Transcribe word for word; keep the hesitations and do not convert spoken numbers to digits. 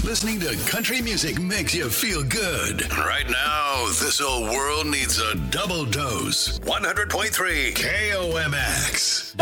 Listening to country music makes you feel good. Right now, this old world needs a double dose. one hundred point three K O M X.